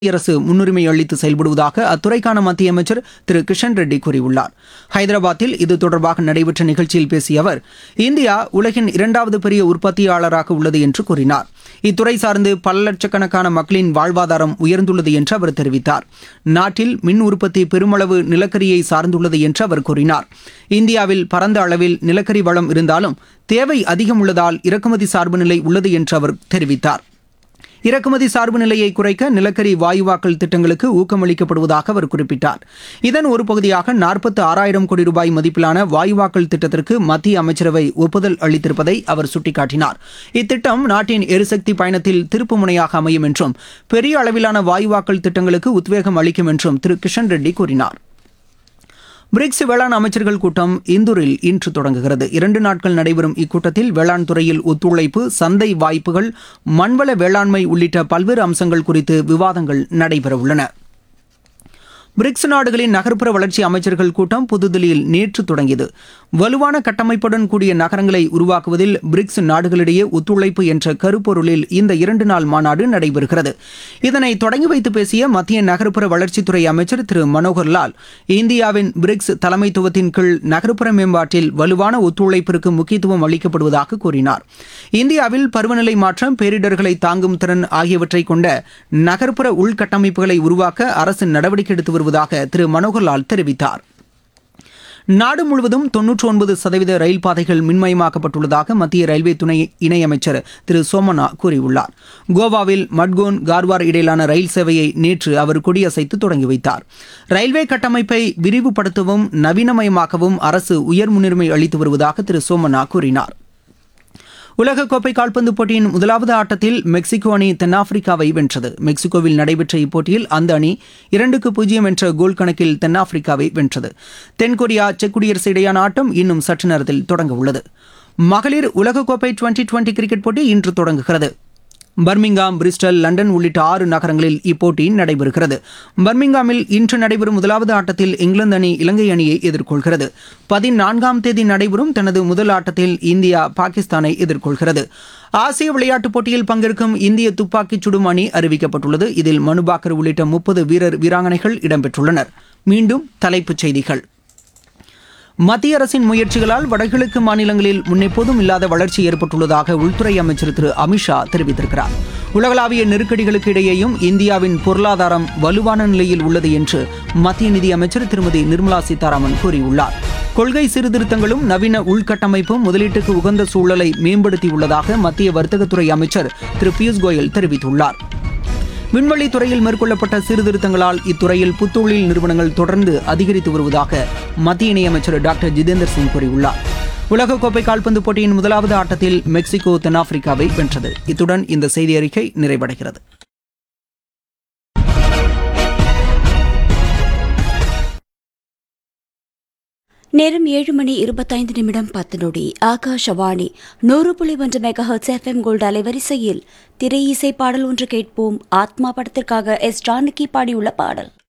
அரசு முன்னுரிமை அளித்து செயல்படுவதாக அத்துறைக்கான மத்திய அமைச்சர் திரு கிஷன் ரெட்டி கூறியுள்ளார். ஹைதராபாத்தில் இது தொடர்பாக நடைபெற்ற நிகழ்ச்சியில் பேசிய அவர், இந்தியா உலகின் இரண்டாவது பெரிய உற்பத்தியாளராக உள்ளது என்று கூறினார். இத்துறை சார்ந்து பல லட்சக்கணக்கான மக்களின் வாழ்வாதாரம் உயர்ந்துள்ளது என்று அவர் தெரிவித்தார். நாட்டில் மின் உற்பத்தி பெருமளவு நிலக்கரியை சார்ந்துள்ளது என்று அவர் கூறினார். இந்தியாவில் பரந்த அளவில் நிலக்கரி வளம் இருந்தாலும் தேவை அதிகம் உள்ளதால் இறக்குமதி சார்பு நிலை உள்ளது என்று அவர் தெரிவித்தார். இறக்குமதி சார்பு நிலையை குறைக்க நிலக்கரி வாயுவாக்கல் திட்டங்களுக்கு ஊக்கமளிக்கப்படுவதாக அவர் குறிப்பிட்டார். இதன் ஒரு பகுதியாக 46,000 கோடி ரூபாய் மதிப்பிலான வாயுவாக்கல் திட்டத்திற்கு மத்திய அமைச்சரவை ஒப்புதல் அளித்திருப்பதை அவர் சுட்டிக்காட்டினார். இத்திட்டம் நாட்டின் எரிசக்தி பயணத்தில் திருப்பு முனையாக அமையும் என்றும் பெரிய அளவிலான வாயுவாக்கல் திட்டங்களுக்கு உத்வேகம் அளிக்கும் என்றும் திரு கிஷன் ரெட்டி கூறினார். பிரிக்ஸ் வேளாண் அமைச்சர்கள் கூட்டம் இந்தூரில் இன்று தொடங்குகிறது. 2 நாட்கள் நடைபெறும் இக்கூட்டத்தில் வேளாண் துறையில் ஒத்துழைப்பு, சந்தை வாய்ப்புகள், மண்வள வேளாண்மை உள்ளிட்ட பல்வேறு அம்சங்கள் குறித்து விவாதங்கள் நடைபெறவுள்ளன. பிரிக்ஸ் நாடுகளின் நகர்ப்புற வளர்ச்சி அமைச்சர்கள் கூட்டம் புதுதில்லியில் நேற்று தொடங்கியது. வலுவான கட்டமைப்புடன் கூடிய நகரங்களை உருவாக்குவதில் பிரிக்ஸ் நாடுகளிடையே ஒத்துழைப்பு என்ற கருப்பொருளில் இந்த 2 நாள் மாநாடு நடைபெறுகிறது. இதனை தொடங்கி வைத்து பேசிய மத்திய நகர்ப்புற வளர்ச்சித்துறை அமைச்சர் திரு மனோகர் லால், இந்தியாவின் பிரிக்ஸ் தலைமைத்துவத்தின் கீழ் நகர்ப்புற மேம்பாட்டில் வலுவான ஒத்துழைப்பிற்கு முக்கியத்துவம் அளிக்கப்படுவதாக கூறினார். இந்தியாவில் பருவநிலை மாற்றம், பேரிடர்களை தாங்கும் திறன் ஆகியவற்றை கொண்ட நகர்ப்புற உள்கட்டமைப்புகளை உருவாக்க அரசு நடவடிக்கை எடுத்து வருவதாக திரு மனோகர்லால் தெரிவித்தார். நாடு முழுவதும் 99% ரயில் பாதைகள் மின்மயமாக்கப்பட்டுள்ளதாக மத்திய ரயில்வே துணை இணையமைச்சர் திரு சோமனா கூறியுள்ளார். கோவாவில் மட்கோன் கார்வார் இடையிலான ரயில் சேவையை நேற்று அவர் கொடியசைத்து தொடங்கி வைத்தார். ரயில்வே கட்டமைப்பை விரிவுபடுத்தவும் நவீனமயமாக்கவும் அரசு உயர் முன்னுரிமை அளித்து வருவதாக திரு சோமனா கூறினார். உலகக்கோப்பை கால்பந்து போட்டியின் முதலாவது ஆட்டத்தில் மெக்சிகோ அணி தென்னாப்பிரிக்காவை வென்றது. மெக்சிகோவில் நடைபெற்ற இப்போட்டியில் அந்த அணி 2-0 என்ற கோல் கணக்கில் தென்னாப்பிரிக்காவை வென்றது. தென்கொரியா, செக் குடியரசு இடையான ஆட்டம் இன்னும் சற்று நேரத்தில் தொடங்க உள்ளது. மகளிர் உலகக்கோப்பை 2020 கிரிக்கெட் போட்டி இன்று தொடங்குகிறது. பர்மிங்காம், பிரிஸ்டல், லண்டன் உள்ளிட்ட 6 நகரங்களில் இப்போட்டி நடைபெறுகிறது. பர்மிங்காமில் இன்று நடைபெறும் முதலாவது ஆட்டத்தில் இங்கிலாந்து அணி இலங்கை அணியை எதிர்கொள்கிறது. 14ஆம் தேதி நடைபெறும் தனது முதல் ஆட்டத்தில் இந்தியா பாகிஸ்தானை எதிர்கொள்கிறது. ஆசிய விளையாட்டுப் போட்டியில் பங்கேற்கும் இந்திய துப்பாக்கிச் சுடும் அணி அறிவிக்கப்பட்டுள்ளது. இதில் மனுபாக்கர் உள்ளிட்ட 30 வீரர் வீராங்கனைகள் இடம்பெற்றுள்ளனர். மீண்டும் தலைப்புச் செய்திகள். மத்திய அரசின் முயற்சிகளால் வடகிழக்கு மாநிலங்களில் முன்னெப்போதும் இல்லாத வளர்ச்சி ஏற்பட்டுள்ளதாக உள்துறை அமைச்சர் திரு அமித்ஷா தெரிவித்திருக்கிறார். உலகளாவிய நெருக்கடிகளுக்கு இடையேயும் இந்தியாவின் பொருளாதாரம் வலுவான நிலையில் உள்ளது என்று மத்திய நிதி அமைச்சர் திருமதி நிர்மலா சீதாராமன் கூறியுள்ளார். கொள்கை சீர்திருத்தங்களும் நவீன உள்கட்டமைப்பும் முதலீட்டுக்கு உகந்த சூழலை மேம்படுத்தியுள்ளதாக மத்திய வர்த்தகத்துறை அமைச்சர் திரு பியூஷ் கோயல் தெரிவித்துள்ளார். விண்வெளி துறையில் மேற்கொள்ளப்பட்ட சீர்திருத்தங்களால் இத்துறையில் புத்தொழில் நிறுவனங்கள் தொடர்ந்து அதிகரித்து வருவதாக மத்திய இணையமைச்சர் டாக்டர் ஜிதேந்தர் சிங் கூறியுள்ளார். உலகக்கோப்பை கால்பந்து போட்டியின் முதலாவது ஆட்டத்தில் மெக்சிகோ தென்னாப்பிரிக்காவை வென்றது. இத்துடன் இந்த செய்தி அறிக்கை நிறைவடைகிறது. நேரம் 7:25:10. ஆகாஷவாணி 100.1 மெகாஹெர்ட்ஸ் FM கோல்டு அலைவரிசையில் திரை இசை பாடல் ஒன்று கேட்போம். ஆத்மா படத்திற்காக எஸ் ஜானகி பாடியுள்ள பாடல்.